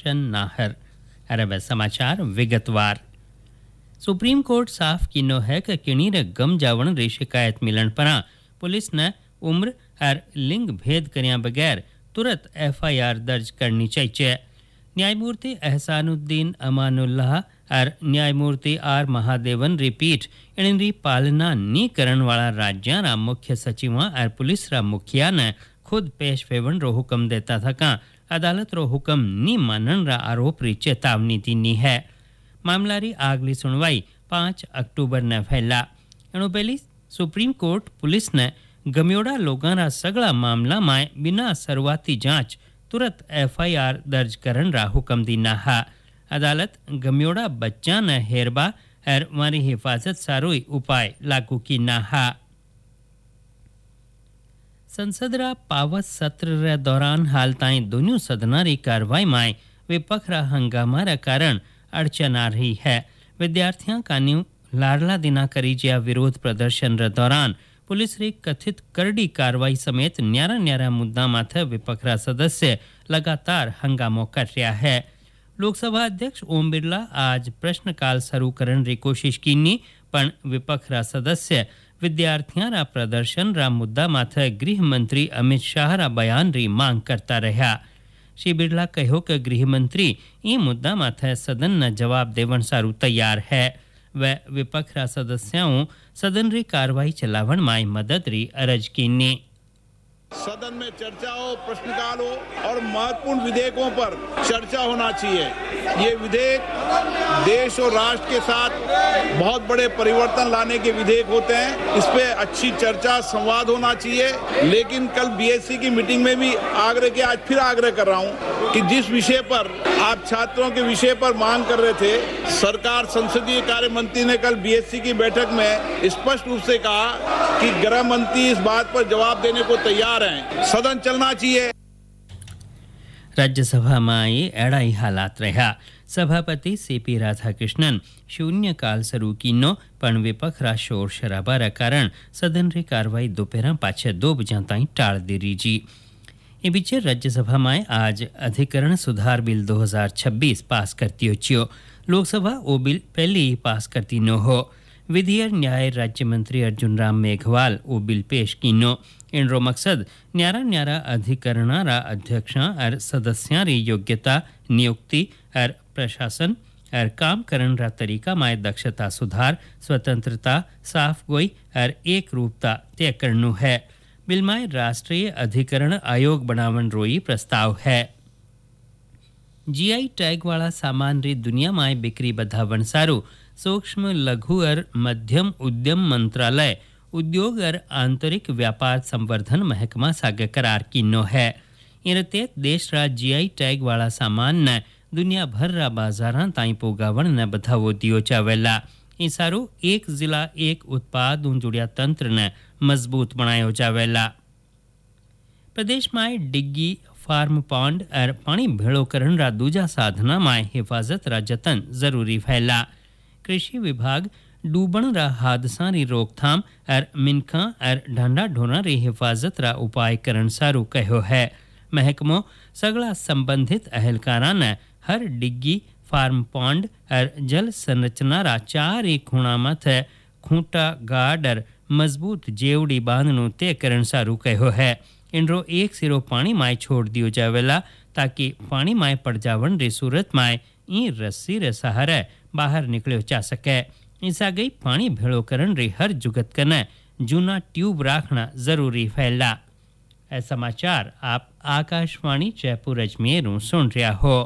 सुदर्शन नाहर। अरब समाचार विगतवार। Supreme court साफ कीनो है कि किणी रे गम जावण री शिकायत मिलन परा पुलिस ने उम्र और लिंग भेद कर्या बगैर तुरंत FIR दर्ज करनी चाहिए। न्यायमूर्ति एहसानुद्दीन अमानुल्लाह और न्यायमूर्ति R महादेवन री पीठ इनरी पालना नी करण वाला राज्य मुख्य सचिवा और पुलिस रा मुखिया ने खुद पेश फेवन रो हुक्म देता था का अदालत रो हुक्म नी मानन रा आरोप री चेतावनी दी है। मामला री आगली सुनवाई 5 अक्टूबर ने फैला। एणु पहली सुप्रीम कोर्ट पुलिस ने गम्योड़ा लोगां रा सगला मामला में बिना शुरुआती जांच तुरंत FIR दर्ज करन रा हुक्म दीना हा। अदालत गम्योड़ा बच्चा ने हेरबा और मारी हिफाजत सारोई उपाय लागू की ना हा। संसद रा पावत सत्र रे दौरान हाल ताई दोनों सदना री कार्रवाई में विपक्ष रा हंगामा रे कारण अड़चन आ रही है। विद्यार्थियों कान्यू लाडला दिना करी जिया विरोध प्रदर्शन रे दौरान पुलिस री कथित करड़ी कार्रवाई समेत न्यारा न्यारा मुद्दा माथे विपक्ष रा सदस्य लगातार हंगामो कर रहा है। लोकसभा अध्यक्ष ओम बिरला आज प्रश्नकाल शुरू करने री कोशिश कीनी पण विपक्ष रा सदस्य विद्यार्थियों रा प्रदर्शन रा मुद्दा माथे गृह मंत्री अमित शाह रा बयान री मांग करता रहा। श्री बिरला कहो कि गृह मंत्री ई मुद्दा माथे सदन न जवाब देवन सारू तैयार है। व विपक्ष रा सदस्यों सदन री कार्रवाई चलावन में मदद री अर्ज कीनी। सदन में चर्चा हो, प्रश्नकाल हो और महत्वपूर्ण विधेयकों पर चर्चा होना चाहिए। ये विधेयक देश और राष्ट्र के साथ बहुत बड़े परिवर्तन लाने के विधेयक होते हैं। इस पे अच्छी चर्चा संवाद होना चाहिए। लेकिन कल BSc की मीटिंग में भी आग्रह किया, आज फिर आग्रह कर रहा हूँ कि जिस विषय पर आप छात्रों के विषय पर मांग कर रहे थे, सरकार संसदीय कार्य मंत्री ने कल BSc की बैठक में स्पष्ट रूप से कहा कि गृह मंत्री इस बात पर जवाब देने को तैयार हैं। सदन चलना चाहिए। राज्यसभा में ये एड़ाई हालात रहा। सभापति CP राधाकृष्णन शून्यकाल शुरू कीनो पण विपक्ष रा शोर शराबा रा कारण सदन री कार्रवाई दोपहर पाछे 2 बजे ताईं टाळ दी रीजी। ए बीचे राज्यसभा में आज अधिकरण सुधार बिल 2026 पास करती हो। लोकसभा ओ बिल पहले ही पास करती न हो। विधि और न्याय राज्य मंत्री अर्जुन राम मेघवाल ओ बिल पेश कीनो। इनरो मकसद न्यारा न्यारा अधिकरणा रा अध्यक्षा और सदस्यां री योग्यता, नियुक्ति और प्रशासन और काम करन रा तरीका में दक्षता सुधार, स्वतंत्रता, साफ गोई और एक रूपता तय करनु है। बिल में राष्ट्रीय अधिकरण आयोग बनावन रोई प्रस्ताव है। GI टैग वाला सामान री दुनिया में बिक्री बधावन सारू सूक्ष्म लघु और मध्यम उद्यम मंत्रालय उद्योग और आंतरिक व्यापार संवर्धन महकमा सागे करार कीनो है। इनते देश रा GI टैग वाला सामान ने दुनिया भर रा बाजारां ताई पोगावण ने बधावो दियो चावेला। ई सारू एक जिला एक उत्पाद जुड़िया तंत्र ने मजबूत बनायो जावेला। प्रदेश में डिग्गी फार्म पॉन्ड और पानी भेड़ो करण रा दूजा साधना में हिफाजत रा जतन जरूरी फैला। कृषि विभाग डूबण रा हादसा री रोकथाम और मिनखा और ढांडा ढोरा री हिफाजत रा उपाय करण सारू कहो है। महकमो सगला संबंधित अहलकारा ने हर डिग्गी फार्म पॉन्ड और जल संरचना रा 4 खूणा माथे खूंटा गार्ड और मजबूत जेवड़ी बांधनु तय करण सारू कहो है। इनरो एक सिरो पानी में छोड़ दियो जावेला ताकि पानी में पड़ जावन री सूरत में ई रस्सी रे सहारे बाहर निकलो जा सके। ऐसा गई पानी भेड़ो करण री हर जुगत कने जूना ट्यूब राखना जरूरी फैला। ऐ समाचार आप आकाशवाणी जयपुर अजमेर सुन रहा हो।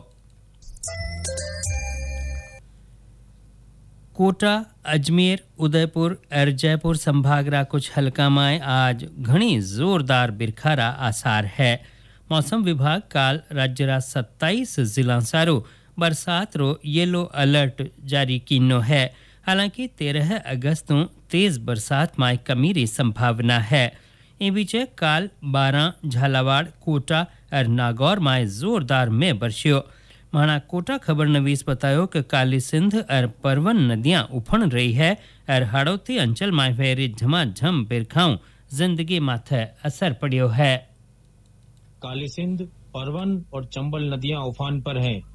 कोटा, अजमेर, उदयपुर और जयपुर संभाग रा कुछ हलका में आज घनी जोरदार बिरखारा आसार है। मौसम विभाग काल राज्य रा 27 जिला सारू बरसात रो येलो अलर्ट जारी कीनो है। हालांकि 13 अगस्त तेज बरसात में कमी री संभावना है। इन बीचे काल 12 झालावाड़, कोटा और नागौर में जोरदार में बरस्यो। महाना कोटा खबर नवीस बतायो कि काली सिंध और परवन नदियां उफण रही है और हाड़ौती अंचल में फेरी झमाझम बिरखाओं जिंदगी माथे असर पड़ियो है। काली सिंध, परवन और चंबल नदियां उफान पर हैं।